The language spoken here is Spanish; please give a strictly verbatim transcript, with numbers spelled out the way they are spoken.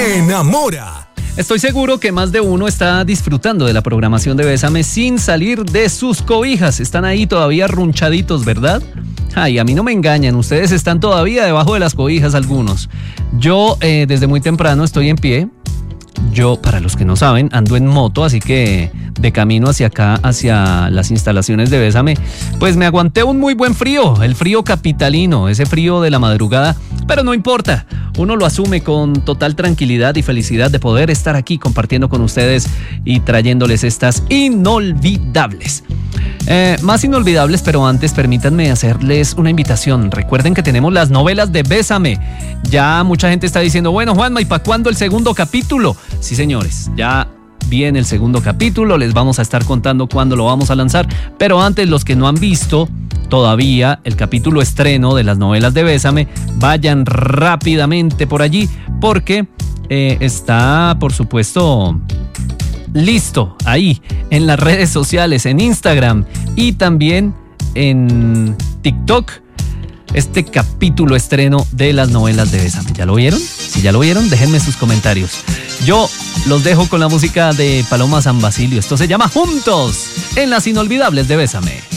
enamora. Estoy seguro que más de uno está disfrutando de la programación de Bésame sin salir de sus cobijas. Están ahí todavía arrunchaditos, ¿verdad? Ay, a mí no me engañan, ustedes están todavía debajo de las cobijas algunos. Yo eh, desde muy temprano estoy en pie. Yo, para los que no saben, ando en moto, así que de camino hacia acá, hacia las instalaciones de Bésame, pues me aguanté un muy buen frío, el frío capitalino, ese frío de la madrugada, pero no importa, uno lo asume con total tranquilidad y felicidad de poder estar aquí compartiendo con ustedes y trayéndoles estas inolvidables. Eh, más inolvidables, pero antes permítanme hacerles una invitación. Recuerden que tenemos las novelas de Bésame. Ya mucha gente está diciendo, bueno, Juanma, ¿y para cuándo el segundo capítulo? Sí, señores, ya viene el segundo capítulo, les vamos a estar contando cuándo lo vamos a lanzar, pero antes, los que no han visto todavía el capítulo estreno de las novelas de Bésame, vayan rápidamente por allí, porque eh, está, por supuesto, listo ahí en las redes sociales, en Instagram y también en TikTok, este capítulo estreno de las novelas de Bésame. ¿Ya lo vieron? Si ya lo vieron, déjenme sus comentarios. Yo los dejo con la música de Paloma San Basilio. Esto se llama Juntos en las inolvidables de Bésame.